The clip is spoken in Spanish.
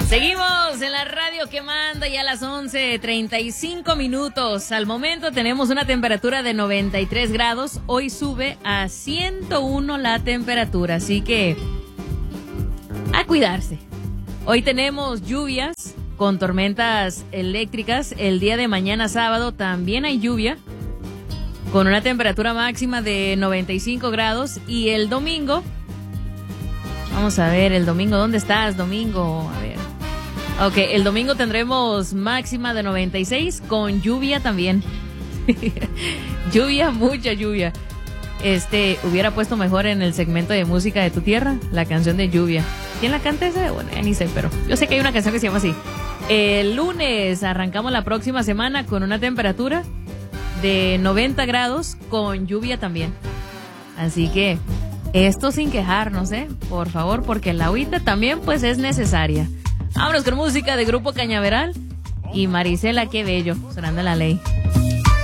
Seguimos en la radio que manda ya a las 11:35 minutos. Al momento tenemos una temperatura de 93 grados. Hoy sube a 101 la temperatura, así que a cuidarse. Hoy tenemos lluvias con tormentas eléctricas. El día de mañana sábado también hay lluvia con una temperatura máxima de 95 grados. Y el domingo, vamos a ver, el domingo, ¿dónde estás, domingo? A ver. Ok, el domingo tendremos máxima de 96 con lluvia también. Lluvia, mucha lluvia. Hubiera puesto mejor en el segmento de música de tu tierra la canción de lluvia. ¿Quién la canta esa? Bueno, ya ni sé, pero yo sé que hay una canción que se llama así. El lunes arrancamos la próxima semana con una temperatura de 90 grados con lluvia también. Así que esto sin quejarnos, por favor, porque la agüita también pues es necesaria. Vámonos con música de Grupo Cañaveral y Marisela, qué bello, sonando La Ley.